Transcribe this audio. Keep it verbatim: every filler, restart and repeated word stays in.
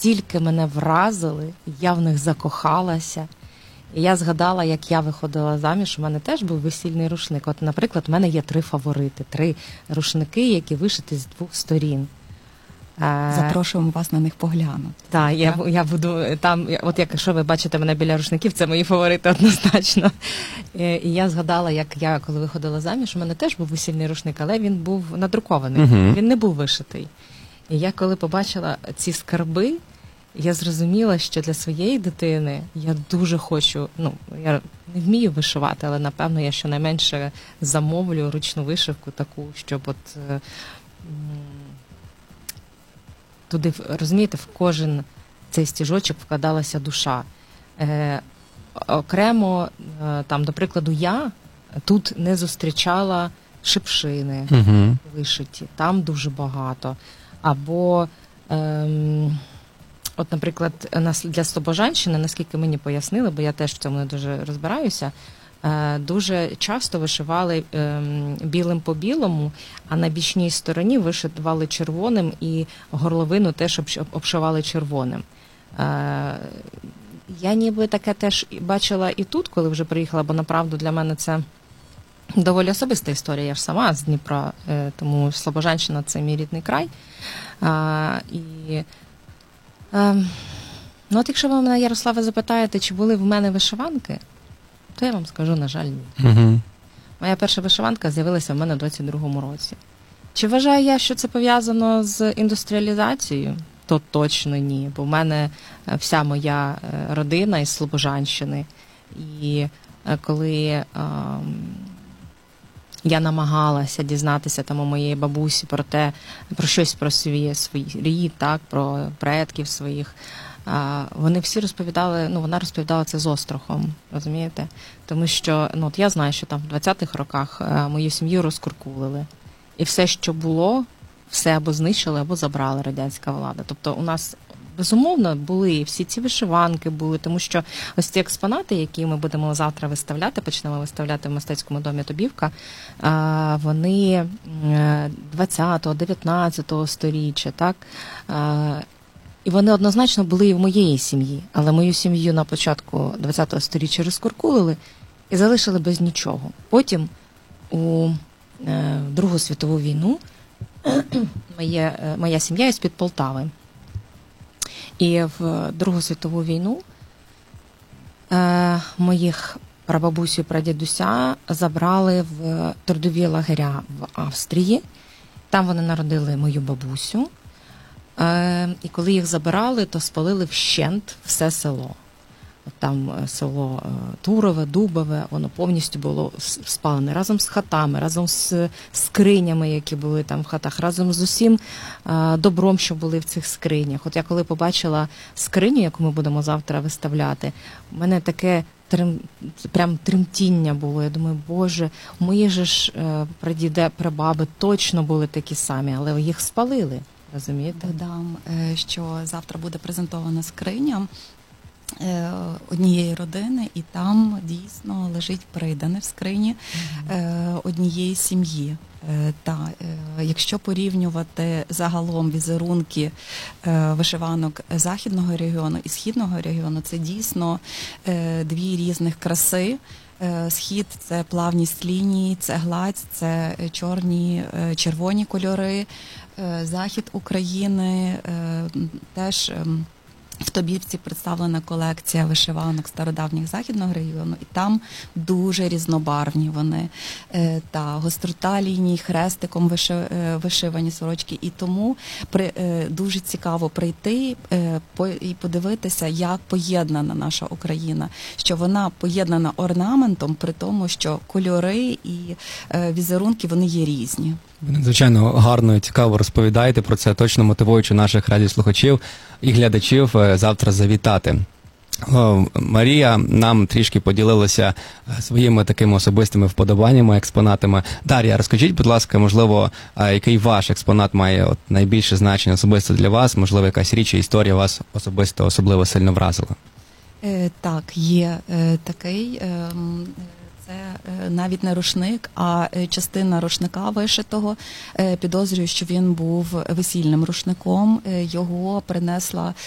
настільки мене вразили, я в них закохалася. І я згадала, як я виходила заміж, у мене теж був весільний рушник. От, наприклад, у мене є три фаворити, три рушники, які вишиті з двох сторін. Запрошуємо вас на них поглянути. Так, я, я буду там, от якщо ви бачите мене біля рушників, це мої фаворити однозначно. І я згадала, як я, коли виходила заміж, у мене теж був весільний рушник, але він був надрукований, uh-huh. він не був вишитий. І я коли побачила ці скарби, я зрозуміла, що для своєї дитини я дуже хочу, ну, я не вмію вишивати, але, напевно, я щонайменше замовлю ручну вишивку таку, щоб от м- туди, розумієте, в кожен цей стіжочок вкладалася душа. Е, окремо, е, там, до прикладу, я тут не зустрічала шипшини uh-huh. вишиті, там дуже багато. Або, ем, от, наприклад, для Слобожанщини, наскільки мені пояснили, бо я теж в цьому не дуже розбираюся, е, дуже часто вишивали е, білим по білому, а на бічній стороні вишивали червоним і горловину теж обшивали червоним. Е, я ніби таке теж бачила і тут, коли вже приїхала, бо направду для мене це доволі особиста історія, я ж сама з Дніпра, тому Слобожанщина – це мій рідний край. А, і, а, ну от якщо ви мене, Ярославе, запитаєте, чи були в мене вишиванки, то я вам скажу, на жаль, ні. Угу. Моя перша вишиванка з'явилася в мене в двадцять другому році. Чи вважаю я, що це пов'язано з індустріалізацією? То точно ні, бо в мене вся моя родина із Слобожанщини. І коли а, я намагалася дізнатися там у моєї бабусі про те, про щось про свій, свій рід, так, про предків своїх, а, вони всі розповідали, ну, вона розповідала це з острахом, розумієте? Тому що, ну, от я знаю, що там в двадцятих роках а, мою сім'ю розкуркулили. І все, що було, все або знищили, або забрала радянська влада. Тобто у нас, безумовно, були всі ці вишиванки були, тому що ось ці експонати, які ми будемо завтра виставляти, почнемо виставляти в мистецькому домі Тобівка, вони двадцятого, дев'ятнадцятого сторіччя, так? І вони однозначно були і в моєї сім'ї, але мою сім'ю на початку двадцятого сторіччя розкуркулили і залишили без нічого. Потім у Другу світову війну моє, моя сім'я із під Полтави. І в Другу світову війну е, моїх прабабусю і прадідуся забрали в трудові лагеря в Австрії. Там вони народили мою бабусю. Е, і коли їх забирали, то спалили вщент все село. Там село Турове, Дубове, воно повністю було спалене разом з хатами, разом з скринями, які були там в хатах, разом з усім добром, що були в цих скринях. От я коли побачила скриню, яку ми будемо завтра виставляти, у мене таке трим, прям тремтіння було. Я думаю, Боже, мої же ж прадіди, прабаби точно були такі самі, але їх спалили, розумієте? Додам, що завтра буде презентована скриня однієї родини, і там дійсно лежить придане в скрині mm-hmm. однієї сім'ї. Та якщо порівнювати загалом візерунки вишиванок західного регіону і східного регіону, це дійсно дві різних краси. Схід – це плавність лінії, це гладь, це чорні, червоні кольори. Захід України теж в Тобівці представлена колекція вишиванок стародавніх західного регіону, і там дуже різнобарвні вони. Та гострота ліній, хрестиком вишивані сорочки. І тому при, дуже цікаво прийти і подивитися, як поєднана наша Україна. Що вона поєднана орнаментом, при тому, що кольори і візерунки, вони є різні. Ви надзвичайно гарно і цікаво розповідаєте про це, точно мотивуючи наших радіослухачів і глядачів завтра завітати. Марія нам трішки поділилася своїми такими особистими вподобаннями, експонатами. Дар'я, розкажіть, будь ласка, можливо, який ваш експонат має от найбільше значення особисто для вас, можливо, якась річ і історія вас особисто особливо сильно вразила? Е, так, є е, такий... Е, Це навіть не рушник, а частина рушника вишитого. Підозрюю, що він був весільним рушником. Його принесла